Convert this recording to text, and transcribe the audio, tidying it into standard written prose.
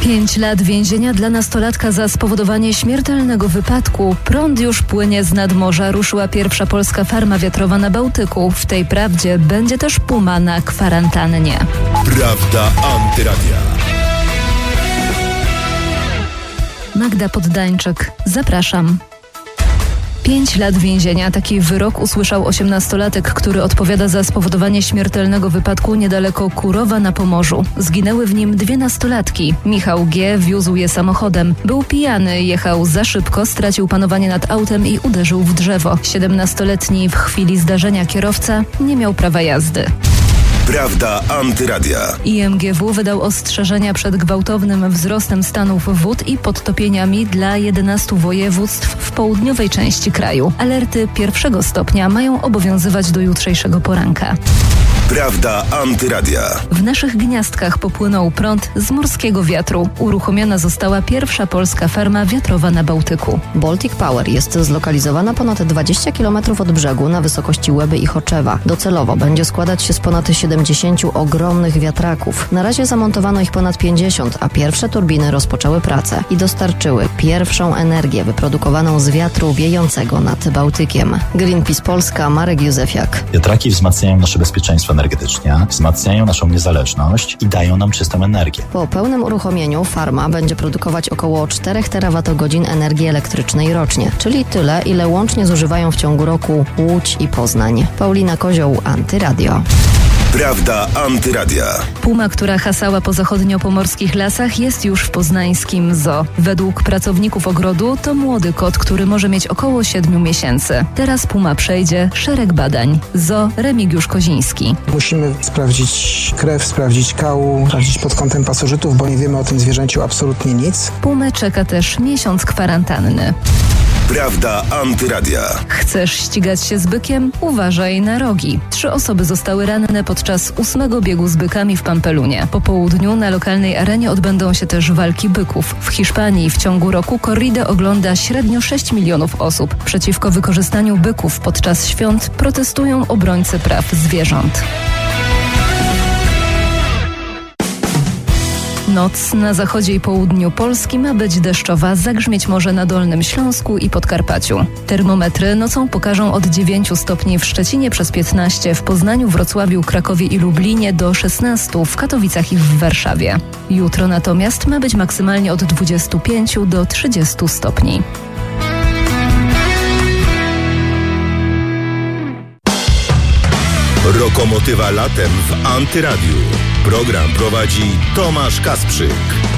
5 lat więzienia dla nastolatka za spowodowanie śmiertelnego wypadku. Prąd już płynie z nadmorza. Ruszyła pierwsza polska farma wiatrowa na Bałtyku. W tej prawdzie będzie też Puma na kwarantannie. Prawda Antyradia. Magda Poddańczyk. Zapraszam. 5 lat więzienia. Taki wyrok usłyszał 18-latek, który odpowiada za spowodowanie śmiertelnego wypadku niedaleko Kurowa na Pomorzu. Zginęły w nim 2 nastolatki. Michał G. wiózł je samochodem. Był pijany, jechał za szybko, stracił panowanie nad autem i uderzył w drzewo. 17-letni w chwili zdarzenia kierowca nie miał prawa jazdy. Prawda Antyradia. IMGW wydał ostrzeżenia przed gwałtownym wzrostem stanów wód i podtopieniami dla 11 województw w południowej części kraju. Alerty 1. stopnia mają obowiązywać do jutrzejszego poranka. Prawda Antyradia. W naszych gniazdkach popłynął prąd z morskiego wiatru. Uruchomiona została pierwsza polska farma wiatrowa na Bałtyku. Baltic Power jest zlokalizowana ponad 20 km od brzegu na wysokości Łeby i Choczewa. Docelowo będzie składać się z ponad 70 ogromnych wiatraków. Na razie zamontowano ich ponad 50, a pierwsze turbiny rozpoczęły pracę i dostarczyły pierwszą energię wyprodukowaną z wiatru wiejącego nad Bałtykiem. Greenpeace Polska, Marek Józefiak. Wiatraki wzmacniają nasze bezpieczeństwo energetycznie, wzmacniają naszą niezależność i dają nam czystą energię. Po pełnym uruchomieniu farma będzie produkować około 4 terawatogodzin energii elektrycznej rocznie, czyli tyle, ile łącznie zużywają w ciągu roku Łódź i Poznań. Paulina Kozioł, Antyradio. Prawda Antyradia. Puma, która hasała po zachodniopomorskich lasach, jest już w poznańskim zoo. Według pracowników ogrodu to młody kot, który może mieć około 7 miesięcy. Teraz Puma przejdzie szereg badań. Zoo Remigiusz Koziński. Musimy sprawdzić krew, sprawdzić kału, sprawdzić pod kątem pasożytów, bo nie wiemy o tym zwierzęciu absolutnie nic. Pumę czeka też miesiąc kwarantanny. Prawda Antyradia. Chcesz ścigać się z bykiem? Uważaj na rogi. 3 osoby zostały ranne podczas 8. biegu z bykami w Pampelunie. Po południu na lokalnej arenie odbędą się też walki byków. W Hiszpanii w ciągu roku korridę ogląda średnio 6 milionów osób. Przeciwko wykorzystaniu byków podczas świąt protestują obrońcy praw zwierząt. Noc na zachodzie i południu Polski ma być deszczowa, zagrzmieć może na Dolnym Śląsku i Podkarpaciu. Termometry nocą pokażą od 9 stopni w Szczecinie przez 15, w Poznaniu, Wrocławiu, Krakowie i Lublinie do 16, w Katowicach i w Warszawie. Jutro natomiast ma być maksymalnie od 25 do 30 stopni. Lokomotywa latem w Antyradiu. Program prowadzi Tomasz Kasprzyk.